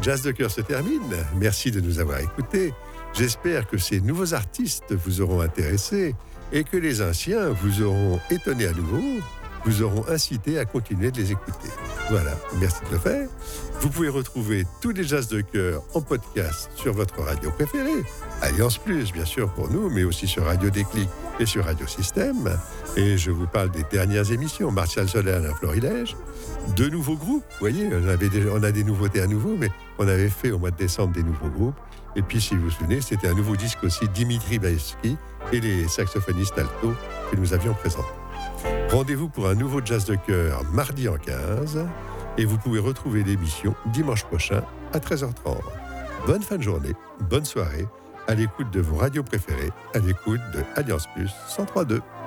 Jazz de cœur se termine. Merci de nous avoir écoutés. J'espère que ces nouveaux artistes vous auront intéressés et que les anciens vous auront étonné à nouveau, vous auront incité à continuer de les écouter. Voilà, merci de le faire. Vous pouvez retrouver tous les jazz de cœur en podcast sur votre radio préférée. Alliance Plus, bien sûr, pour nous, mais aussi sur Radio Déclic et sur Radio Système. Et je vous parle des dernières émissions. Martial Solal, un florilège. De nouveaux groupes, vous voyez, on a des nouveautés à nouveau, mais on avait fait au mois de décembre des nouveaux groupes. Et puis, si vous vous souvenez, c'était un nouveau disque aussi, Dimitri Baevski et les saxophonistes alto que nous avions présentés. Rendez-vous pour un nouveau jazz de cœur mardi en 15 et vous pouvez retrouver l'émission dimanche prochain à 13h30. Bonne fin de journée, bonne soirée, à l'écoute de vos radios préférées, à l'écoute de Alliance Plus 103.2.